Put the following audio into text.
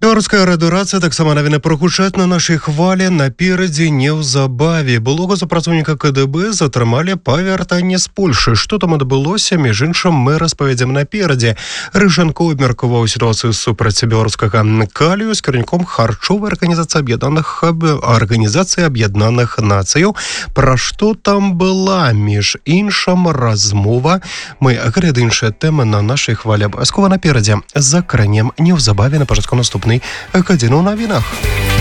Беларуская радыёрацыя таксама навіны прагучаць на нашай хвалі наперадзе неўзабаве. Былога супрацоўніка КДБ затрымалі па вяртанні з Польшы. Што там адбылося, між іншым, мы распавядзем наперадзе. Рыжанко абмеркаваў сітуацыю супраць беларускага калію з кіраўніком харчовай арганізацыі Аб'яднаных Нацыяў. Пра што там была, між іншым, размова. Мы гэты іншыя тэмы на нашай хвалі абавязкова наперадзе закранем неўзабаве на пачатку наступнай гадзіны ў навінах.